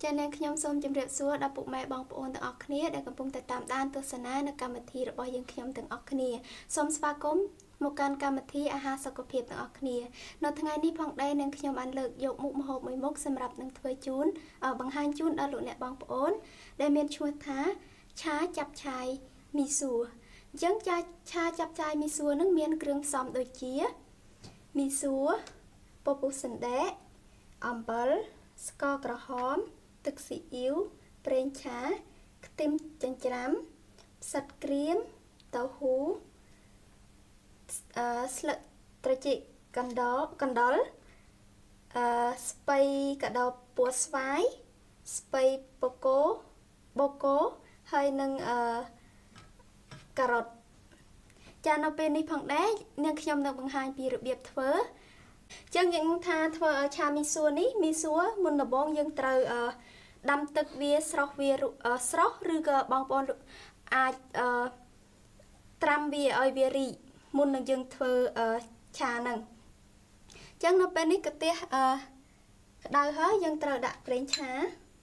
ចា៎អ្នកខ្ញុំសូមជម្រាបសួរដល់ពុកម៉ែបងប្អូនទាំងអស់គ្នាដែលកំពុងតែតាមដានទស្សនានៅកម្មវិធីរបស់យើងខ្ញុំទាំងអស់គ្នាសូមស្វាគមន៍មកកាន់កម្មវិធីអាហារសុខភាពទាំងអស់គ្នានៅថ្ងៃនេះផងដែរនឹងខ្ញុំបានលើកយកមុខម្ហូបមួយមុខសម្រាប់នឹងធ្វើជូនបង្ហាញជូនដល់លោកអ្នកបងប្អូនដែលមានឈ្មោះថាឆាចាប់ឆាយមីសួរអញ្ចឹងឆាចាប់ឆាយមីសួរនឹងមានគ្រឿងផ្សំដូចជាមីសួរពពុះសណ្តែកអំបិលស្ករក្រហមទឹកស៊ីអ៊ីវប្រេងឆាខ្ទឹមចិញ្ច្រាំផ្សិតក្រៀមតៅហ៊ូស្លឹកត្រចៀកកណ្ដុរស្ពៃកដោពណ៌ស្វាយស្ពៃបូកូហើយនឹងការ៉ុតចានៅពេលនេះផងដែរនាងខ្ញុំនឹងបង្ហាញពីរបៀបធ្វើចឹងយើងថាធ្វើឆាមីសួរនេះមីសួរមុនដំបូងយើងត្រូវដាំទឹកវាស្រស់ឬក៏បងប្អូនអាចត្រាំវាឲ្យវារីកមុននឹងយើងធ្វើឆាហ្នឹងចឹងនៅពេលនេះកាទេសក្តៅហើយយើងត្រូវដាក់ប្រេងឆា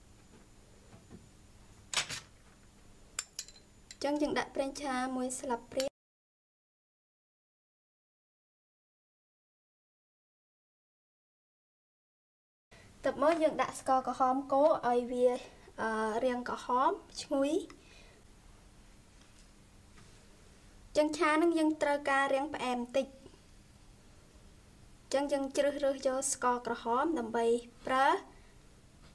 ចឹងយើងដាក់ប្រេងឆា1ស្លាបព្រាតើមកយើងដាក់ស្ករក្រហមកូរឲ្យវារាងក្រហមឈ្ងុយចឹងឆានឹងយើងត្រូវការរាងផ្អែមបន្តិចចឹងយើងជ្រើសរើសយកស្ករក្រហមដើម្បីប្រើ